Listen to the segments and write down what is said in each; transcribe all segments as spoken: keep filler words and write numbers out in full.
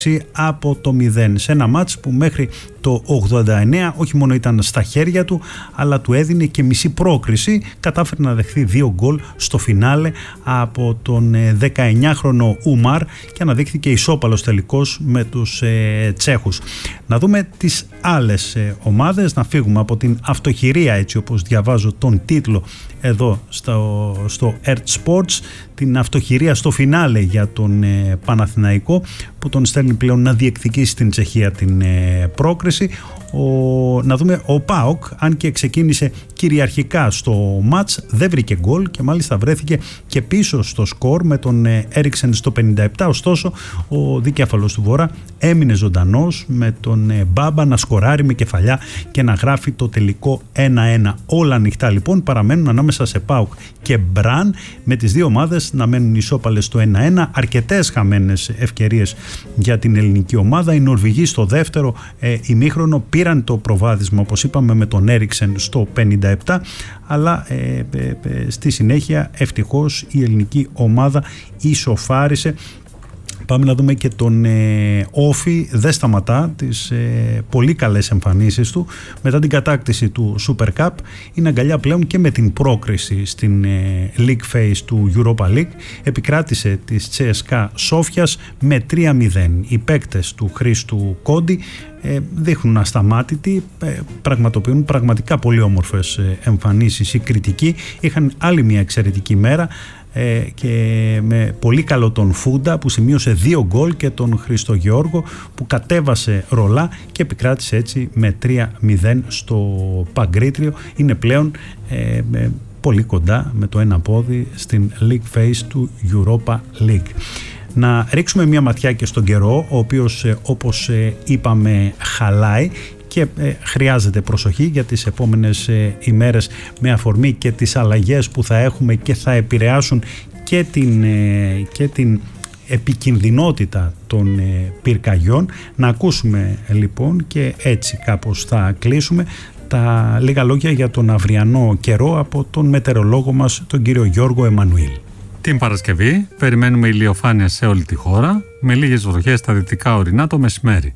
από το μηδέν σε ένα μάτς που μέχρι το ογδόντα εννέα όχι μόνο ήταν στα χέρια του, αλλά του έδινε και μισή πρόκριση. Κατάφερε να δεχθεί δύο γκολ στο φινάλε από τον δεκαεννιάχρονο Ουμάρ και αναδείχθηκε ισόπαλος τελικός με τους ε, Τσέχους. Να δούμε τις άλλες ε, ομάδες, να φύγουμε από την αυτοχειρία, έτσι όπως διαβάζω τον τίτλο εδώ στο, στο Earth Sports, την αυτοχειρία στο φινάλε για τον ε, Παναθηναϊκό, που τον στέλνει πλέον να διεκδικήσει στην Τσεχία την ε, πρόκριση. Ο, να δούμε ο ΠΑΟΚ, αν και ξεκίνησε κυριαρχικά στο μάτς, δεν βρήκε γκολ και μάλιστα βρέθηκε και πίσω στο σκορ με τον Έριξεν στο πενήντα επτά. Ωστόσο ο δικέφαλος του Βορρά έμεινε ζωντανός με τον Μπάμπα να σκοράρει με κεφαλιά και να γράφει το τελικό ένα ένα. Όλα ανοιχτά λοιπόν παραμένουν ανάμεσα σε ΠΑΟΚ και Μπραν, με τις δύο ομάδες να μένουν ισόπαλες στο ένα ένα. Αρκετές χαμένες ευκαιρίες για την ελληνική ομάδα. Οι Νορβηγοί στο δεύτερο ε, ημίχρονο πήραν το προβάδισμα, όπως είπαμε, με τον Έριξεν στο πενήντα επτά, αλλά ε, ε, ε, στη συνέχεια ευτυχώς η ελληνική ομάδα ισοφάρισε. Πάμε να δούμε και τον ε, Όφη, δεν σταματά τις ε, πολύ καλές εμφανίσεις του μετά την κατάκτηση του Super Cup. Είναι αγκαλιά πλέον και με την πρόκριση στην ε, League Phase του Europa League. Επικράτησε της Τσέσκα Σόφιας με τρία μηδέν. Οι παίκτες του Χρήστου Κόντι ε, δείχνουν ασταμάτητοι, ε, πραγματοποιούν πραγματικά πολύ όμορφες ε, εμφανίσεις. Οι κριτικοί είχαν άλλη μια εξαιρετική μέρα, Ε, και με πολύ καλό τον Φούντα που σημείωσε δύο γκολ και τον Χριστογεώργο που κατέβασε ρολά και επικράτησε έτσι με τρία μηδέν στο Παγκρίτριο. Είναι πλέον ε, με, πολύ κοντά με το ένα πόδι στην League Phase του Europa League. Να ρίξουμε μια ματιά και στον καιρό, ο οποίος ε, όπως ε, είπαμε χαλάει και ε, χρειάζεται προσοχή για τις επόμενες ε, ημέρες, με αφορμή και τις αλλαγές που θα έχουμε και θα επηρεάσουν και την, ε, και την επικινδυνότητα των ε, πυρκαγιών. Να ακούσουμε λοιπόν, και έτσι κάπως θα κλείσουμε, τα λίγα λόγια για τον αυριανό καιρό από τον μετεωρολόγο μας, τον κύριο Γιώργο Εμμανουήλ. Την Παρασκευή περιμένουμε ηλιοφάνεια σε όλη τη χώρα, με λίγες βροχές στα δυτικά ορεινά το μεσημέρι.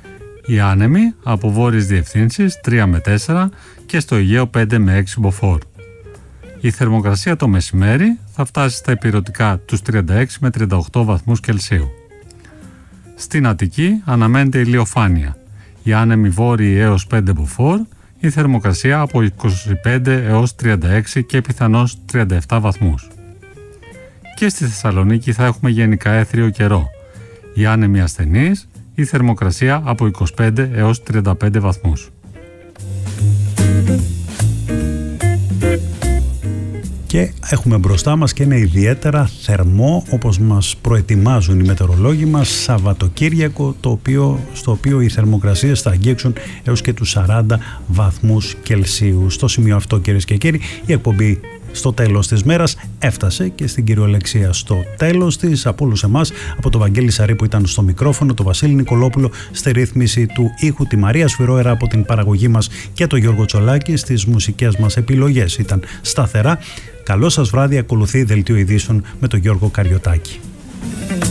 Οι άνεμοι από βόρειες διευθύνσεις τρία με τέσσερα και στο Αιγαίο πέντε με έξι μποφόρ. Η θερμοκρασία το μεσημέρι θα φτάσει στα ηπειρωτικά τους τριάντα έξι με τριάντα οκτώ βαθμούς Κελσίου. Στην Αττική αναμένεται ηλιοφάνεια. Οι άνεμοι βόρειοι έως πέντε μποφόρ, η θερμοκρασία από είκοσι πέντε έως τριάντα έξι και πιθανώς τριάντα επτά βαθμούς. Και στη Θεσσαλονίκη θα έχουμε γενικά έθριο καιρό. Οι άνεμοι ασθενείς, η θερμοκρασία από είκοσι πέντε έως τριάντα πέντε βαθμούς. Και έχουμε μπροστά μας και ένα ιδιαίτερα θερμό, όπως μας προετοιμάζουν οι μετεωρολόγοι μας, Σαββατοκύριακο, το οποίο, στο οποίο οι θερμοκρασίες θα αγγίξουν έως και τους σαράντα βαθμούς Κελσίου. Στο σημείο αυτό, κυρίες και κύριοι, η εκπομπή στο τέλος της μέρας έφτασε και στην κυριολεξία στο τέλος της. Από όλους εμάς, από τον Βαγγέλη Σαρή που ήταν στο μικρόφωνο, τον Βασίλη Νικολόπουλο στη ρύθμιση του ήχου, τη Μαρία Σφυρόερα από την παραγωγή μας και τον Γιώργο Τσολάκη στις μουσικές μας επιλογές ήταν σταθερά. Καλό σας βράδυ, ακολουθεί δελτίο ειδήσεων με τον Γιώργο Καριωτάκη.